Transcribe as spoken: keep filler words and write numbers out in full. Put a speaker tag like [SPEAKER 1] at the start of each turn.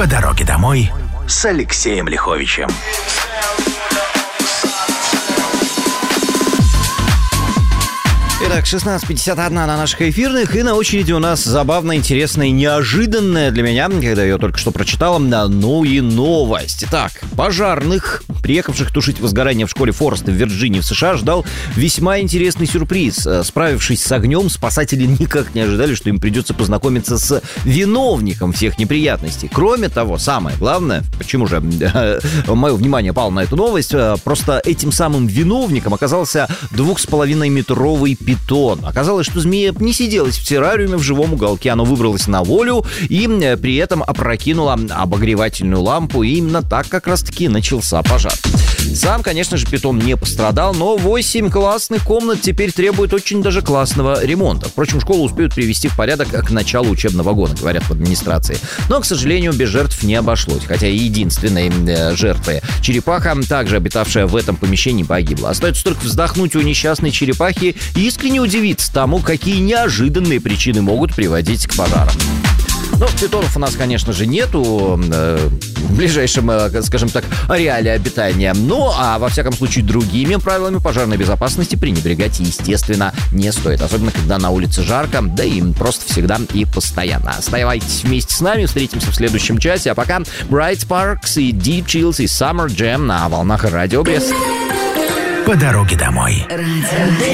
[SPEAKER 1] По дороге домой с Алексеем Лиховичем.
[SPEAKER 2] Итак, шестнадцать пятьдесят один на наших эфирных, и на очереди у нас забавная, интересная, неожиданная для меня, когда я ее только что прочитала, ну и новость. Итак, пожарных, приехавших тушить возгорание в школе Фореста в Вирджинии в США, ждал весьма интересный сюрприз. Справившись с огнем, спасатели никак не ожидали, что им придется познакомиться с виновником всех неприятностей. Кроме того, самое главное, почему же мое внимание пало на эту новость, просто этим самым виновником оказался двух с половиной метровый питон. Оказалось, что змея не сиделась в террариуме в живом уголке, оно выбралось на волю и при этом опрокинуло обогревательную лампу, и именно так как раз-таки начался пожар. Сам, конечно же, питон не пострадал, но восемь классных комнат теперь требуют очень даже классного ремонта. Впрочем, школу успеют привести в порядок к началу учебного года, говорят в администрации. Но, к сожалению, без жертв не обошлось, хотя и единственной э, жертвой черепаха, также обитавшая в этом помещении, погибла. Остается только вздохнуть у несчастной черепахи и искренне удивиться тому, какие неожиданные причины могут приводить к пожарам. Ну, питонов у нас, конечно же, нету э, в ближайшем, э, скажем так, ареале обитания. Ну, а во всяком случае, другими правилами пожарной безопасности пренебрегать, естественно, не стоит. Особенно, когда на улице жарко, да и просто всегда и постоянно. Оставайтесь вместе с нами, встретимся в следующем часе. А пока Bright Sparks и Deep Chills и Summer Jam на волнах Радио Брест.
[SPEAKER 1] По дороге домой.